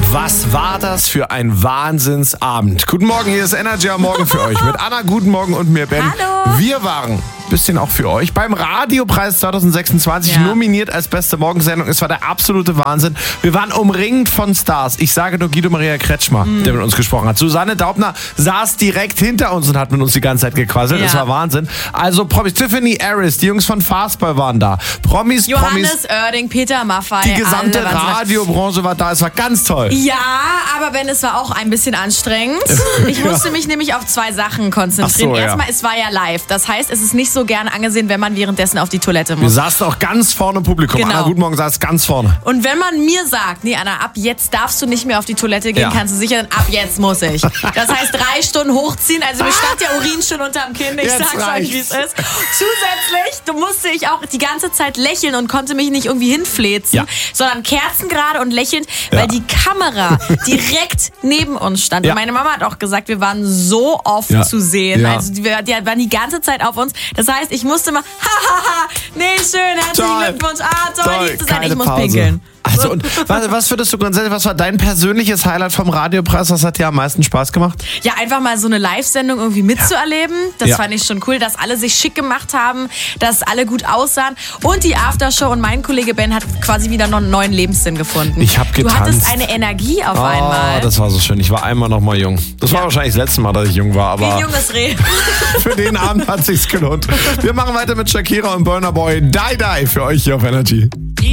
Was war das für ein Wahnsinnsabend? Guten Morgen, hier ist Energy am Morgen für euch. Mit Anna, guten Morgen und mir, Ben. Hallo. Wir waren, bisschen auch für euch, beim Radiopreis 2026 nominiert als beste Morgensendung. Es war der absolute Wahnsinn. Wir waren umringt von Stars. Ich sage nur Guido Maria Kretschmer, der mit uns gesprochen hat. Susanne Daubner saß direkt hinter uns und hat mit uns die ganze Zeit gequasselt. Das war Wahnsinn. Also Promis, Tiffany Harris, die Jungs von Fastball waren da. Promis, Johannes Oerding, Peter Maffay. die gesamte alle waren Radiobranche war da. Es war ganz toll. Ja, aber Ben, es war auch ein bisschen anstrengend. Ich musste mich nämlich auf 2 Sachen konzentrieren. Ach so, Erstmal, es war ja live. Das heißt, es ist nicht so gern angesehen, wenn man währenddessen auf die Toilette Wir muss. saßen auch ganz vorne im Publikum. Genau. Anna, guten Morgen, saß ganz vorne. Und wenn man mir sagt, nee Anna, ab jetzt darfst du nicht mehr auf die Toilette gehen, kannst du sicher sein, ab jetzt muss ich. Das heißt 3 Stunden hochziehen, also mir stand der Urin schon unterm Kinn, ich Jetzt sag's euch, reicht's. wie es ist. Zusätzlich musste ich auch die ganze Zeit lächeln und konnte mich nicht irgendwie hinfläzen, sondern kerzengerade und lächelnd, weil die Kamera direkt neben uns stand. Und meine Mama hat auch gesagt, wir waren so oft zu sehen. Ja. Also die waren die ganze Zeit auf uns. Das heißt, ich musste mal, nee, schön, herzlichen Glückwunsch, toll, lieb zu sein, ich muss pinkeln. Also, und was würdest du grundsätzlich, was war dein persönliches Highlight vom Radiopreis? Was hat dir am meisten Spaß gemacht? Ja, einfach mal so eine Live-Sendung irgendwie mitzuerleben. Das fand ich schon cool, dass alle sich schick gemacht haben, dass alle gut aussahen. Und die Aftershow und mein Kollege Ben hat quasi wieder noch einen neuen Lebenssinn gefunden. Ich hab getanzt. Du hattest eine Energie auf einmal. Das war so schön. Ich war einmal noch mal jung. Das war wahrscheinlich das letzte Mal, dass ich jung war. Aber Wie ein junges Reh. für den Abend hat sich's gelohnt. Wir machen weiter mit Shakira und Burna Boy. Die Die für euch hier auf Energy.